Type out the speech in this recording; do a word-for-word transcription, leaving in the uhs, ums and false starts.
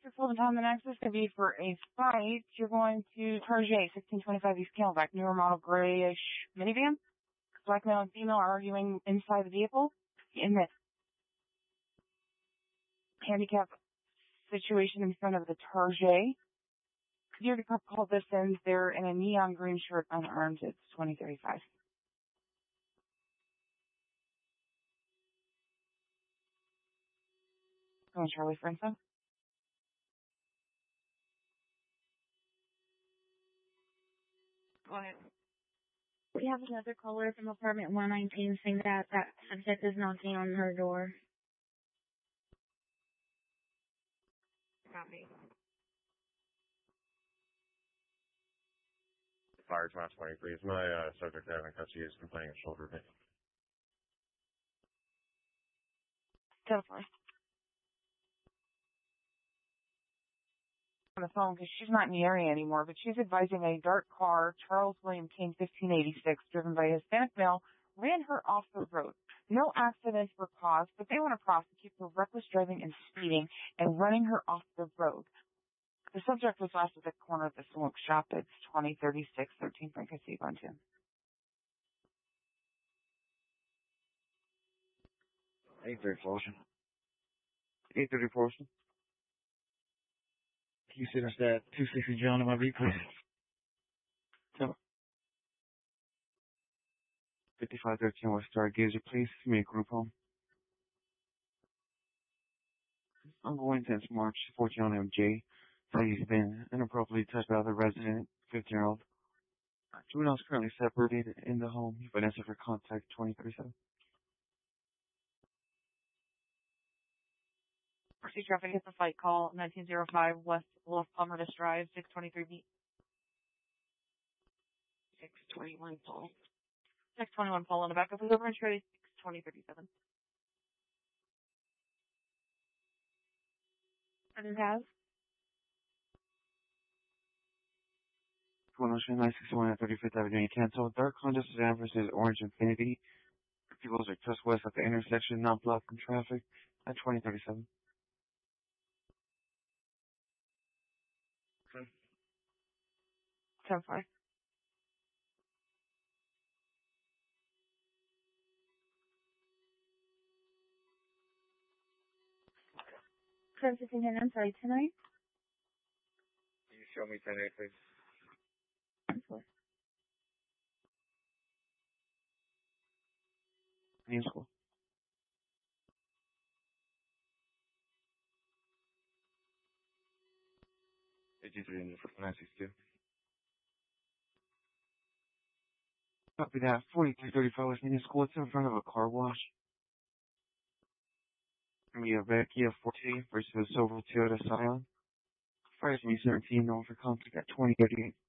six eleven Tom, the next is going to be for a fight. You're going to Target, sixteen twenty-five East Camelback, newer model grayish minivan. Black male and female are arguing inside the vehicle in the handicap situation in front of the Target. Security cop called this in. They're in a neon green shirt, unarmed. It's twenty thirty-five. Going Charlie for info. Go ahead. We have another caller from apartment one nineteen saying that that subject is knocking on her door. Copy. Fire twenty twenty, please. My uh, subject having custody is complaining of shoulder pain. Go for it. On the phone because she's not in the area anymore, but she's advising a dark car, Charles William King, fifteen eighty-six, driven by a Hispanic male, ran her off the road. No accidents were caused, but they want to prosecute for reckless driving and speeding and running her off the road. The subject was last at the corner of the smoke shop. It's twenty thirty-six, thirteen Frank Cassie on two. eight thirty Fulton. eight thirty Fulton. Can you send us that two sixty John in my beat, please? So, fifty-five thirteen West Star Gazer, please. Give me a group home. I'm going since March fourteenth on M J. So he's been inappropriately touched by other resident, fifteen-year-old. Juveniles currently separated in the home. You've been answered for contact twenty thirty-seven. Pursuit traffic hits a flight call, nineteen oh five West Los Palmertus Drive, six twenty-three B. six twenty-one Paul. six twenty-one Paul on the back of his over and six twenty thirty-seven. And it has? one oh nine sixty-one at thirty-fifth Avenue, cancel. Dark Honda Sedan versus Orange Infinity. Peoples are just west at the intersection, not blocking traffic at twenty thirty-seven. ten four. fifteen ten, I'm sorry, tonight? Can you show me ten eight, please? ten four. New school. eighty-three in the nine sixty-two. Copy that. forty-three thirty-five West Indian School. It's in front of a car wash. We have a Kia Forte versus a silver Toyota Scion. Fires me seventeen, known for contact at twenty thirty-eight.